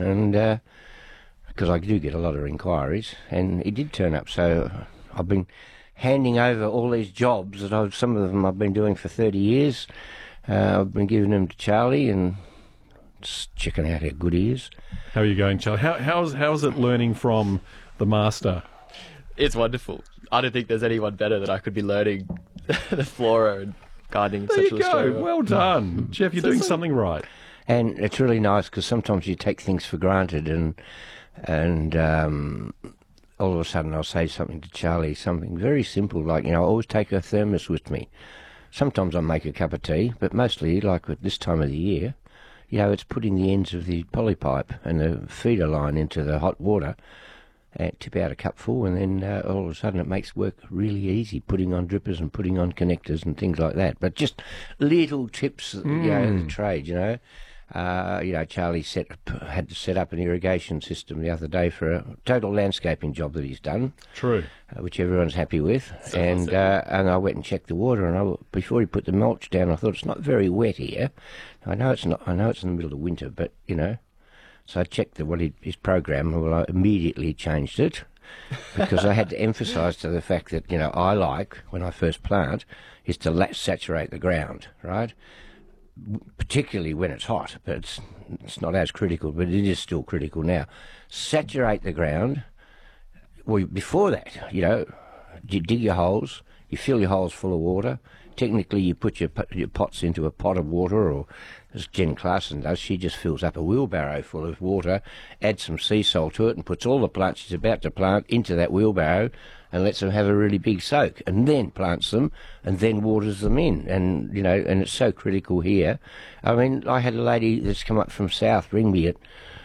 and because I do get a lot of inquiries, and he did turn up. So I've been handing over all these jobs that some of them I've been doing for 30 years. I've been giving them to Charlie and just checking out how good he is. How are you going, Charlie? How's it learning from the master? It's wonderful. I don't think there's anyone better that I could be learning the flora and gardening in There Central you go. Australia. Well done. Jeff, you're doing something right. And it's really nice because sometimes you take things for granted, and all of a sudden I'll say something to Charlie, something very simple, like, I always take a thermos with me. Sometimes I make a cup of tea, but mostly, like at this time of the year, it's putting the ends of the polypipe and the feeder line into the hot water and tip out a cupful, and then all of a sudden it makes work really easy, putting on drippers and putting on connectors and things like that. But just little tips, of the trade, Charlie had to set up an irrigation system the other day for a total landscaping job that he's done. True. Which everyone's happy with. And I went and checked the water, and before he put the mulch down, I thought, it's not very wet here. I know it's not. I know it's in the middle of winter, but, So I checked his program, and I immediately changed it because I had to emphasise to the fact that, I like, when I first plant, is to saturate the ground, right? Particularly when it's hot, but it's not as critical, but it is still critical now. Saturate the ground. Well, before that, you dig your holes, you fill your holes full of water. Technically, you put your pots into a pot of water, or as Jen Clarkson does, she just fills up a wheelbarrow full of water, adds some sea salt to it, and puts all the plants she's about to plant into that wheelbarrow and lets them have a really big soak, and then plants them, and then waters them in. And, and it's so critical here. I mean, I had a lady that's come up from South ring me at,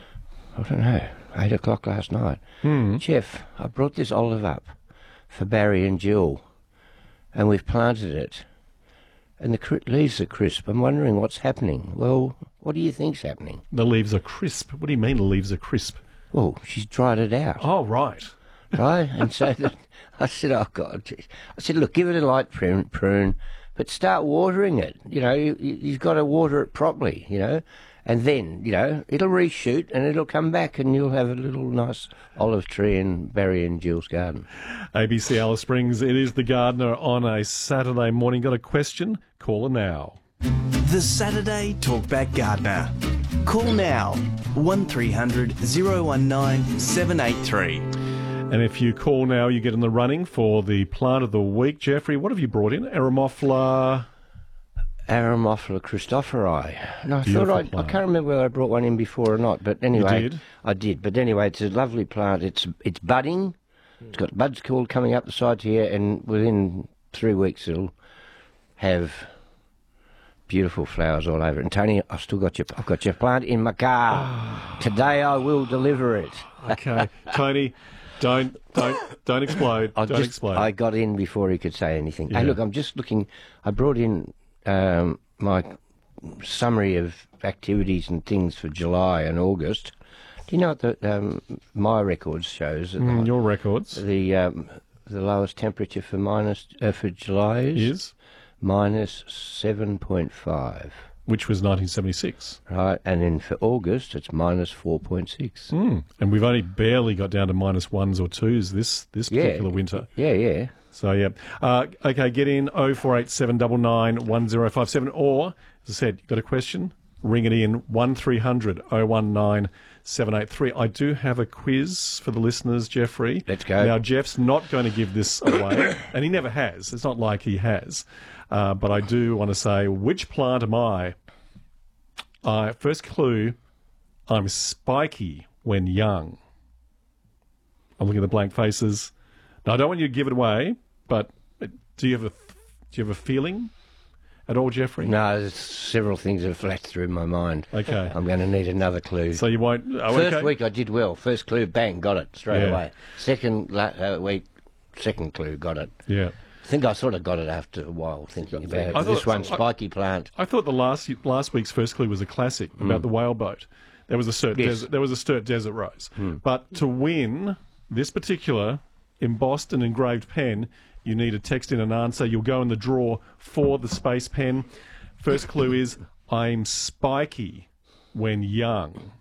8 o'clock last night. Jeff, I brought this olive up for Barry and Jill, and we've planted it, and the leaves are crisp. I'm wondering what's happening. Well, what do you think's happening? The leaves are crisp. What do you mean the leaves are crisp? Well, she's dried it out. Oh, right. Right? And so I said, oh, God. I said, look, give it a light prune, but start watering it. You've got to water it properly, and then, it'll reshoot and it'll come back and you'll have a little nice olive tree in Barry and Jill's garden. ABC Alice Springs, it is The Gardener on a Saturday morning. Got a question? Call her now. The Saturday Talkback Gardener. Call now, 1300 019 783. And if you call now, you get in the running for the plant of the week. Jeffrey, what have you brought in? Aromophila Christophori. No, I can't remember whether I brought one in before or not, but anyway. You did? I did, but anyway, it's a lovely plant. It's budding. It's got buds coming up the sides here, and within 3 weeks it'll have beautiful flowers all over it. And Tony, I've got your plant in my car. Today I will deliver it. Okay, Tony, don't explode. Don't explode. I got in before he could say anything. Yeah. Hey, look, I'm just looking. I brought in my summary of activities and things for July and August. Do you know what my records shows? Your records. The lowest temperature for July is minus 7.5. Which was 1976. Right, and then for August it's minus 4.6. And we've only barely got down to minus ones or twos this particular winter. Yeah. So, yeah. Okay, get in 0487 99 1057. Or, as I said, you've got a question? Ring it in 1300 019 783. I do have a quiz for the listeners, Jeffrey. Let's go. Now, Jeff's not going to give this away, and he never has. It's not like he has. But I do want to say, which plant am I? First clue, I'm spiky when young. I'm looking at the blank faces. Now, I don't want you to give it away, but do you have a feeling at all, Jeffrey? No, there's several things that have flashed through my mind. Okay. I'm going to need another clue. So you won't... First week I did well. First clue, bang, got it straight away. Second week, second clue, got it. Yeah. I think I sort of got it after a while thinking about this one spiky plant. I thought the last week's first clue was a classic about the whaleboat. There was a Sturt Desert Rose. But to win this particular embossed and engraved pen, you need to text in an answer. You'll go in the draw for the space pen. First clue is, I'm spiky when young.